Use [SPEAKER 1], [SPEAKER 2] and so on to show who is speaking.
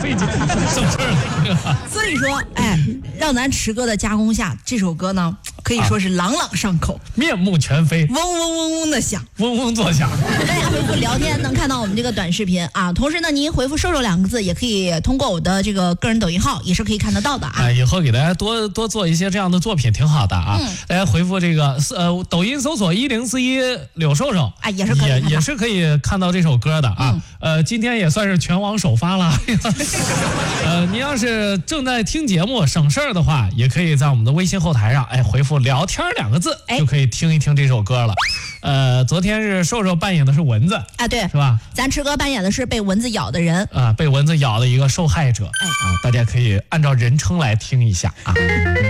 [SPEAKER 1] 费劲，省事儿。
[SPEAKER 2] 所以说，让咱池哥的加工下，这首歌呢可以说是朗朗上口，
[SPEAKER 1] 面目全非，
[SPEAKER 2] 嗡嗡嗡嗡的响，
[SPEAKER 1] 嗡嗡作响。
[SPEAKER 2] 大家回复聊天能看到我们这个短视频啊，同时呢，您回复瘦瘦2个字，也可以通过我的这个个人抖音号，也是可以看得到的啊。
[SPEAKER 1] 以后给大家多做一些这样的作品，挺好的啊。大家回复这个抖音搜索1041柳瘦瘦
[SPEAKER 2] 啊，也是可以
[SPEAKER 1] 也是可以看到这首歌的啊。今天也算是全网首发了。您要是正在听节目省事儿的话，也可以在我们的微信后台上回复聊天2个字，就可以听一听这首歌了。昨天是瘦瘦扮演的是蚊子
[SPEAKER 2] 啊，对，
[SPEAKER 1] 是吧？
[SPEAKER 2] 咱池哥扮演的是被蚊子咬的人
[SPEAKER 1] 啊，被蚊子咬的一个受害者大家可以按照人称来听一下啊。